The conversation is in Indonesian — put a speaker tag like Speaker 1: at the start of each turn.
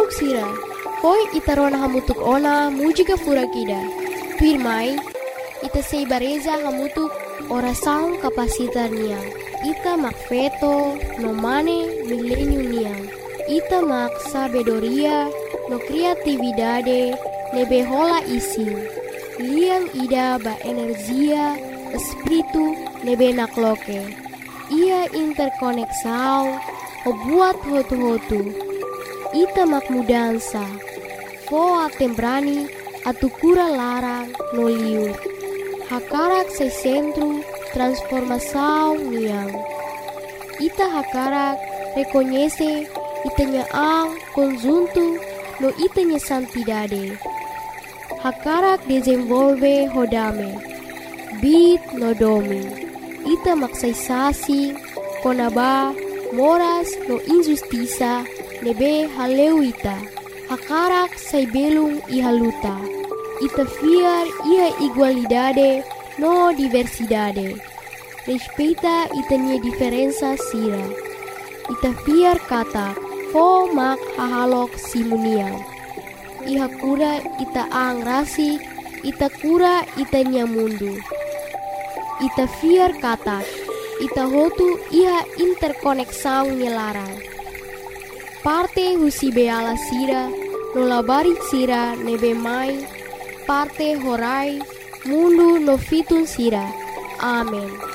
Speaker 1: Manuk sira, poi itarona hamutuk ona mujika furakida. Pirmai, ita seibareza hamutuk orasaun kapasitar niang. Ita mak feto no mane milenium niang. Ita mak sabedoria no kreatividade nebe hola ising. Liang ida ba energia espiritu nebe nakloke. Ia interkoneksau o buat hotu-hotu. Ita mak mudansa. Foa tembrani atukura larang no liur. Hakarak se centro transformação niang. Ita hakarak reconhece itanya ang conjunto no itanya santidade. Hakarak desenvolve hodame. Bit no domi. Ita maksaysasi konaba moras no injustiça nebe haleuita. Hakarak say belung ihaluta. Ita fiar ia igualdade no diversidade. Respeita itanya diferença sira. Ita fiar kata fo mak hahalok simuniang. Iha kura ita ang rasi, ita kura itanya mundu. Ita fiar kata, ita hotu iha interkoneksau nyelarang. Parte husi beala sira, nolabari sira nebe mai, parte horai, mundu no fitun sira. Amen.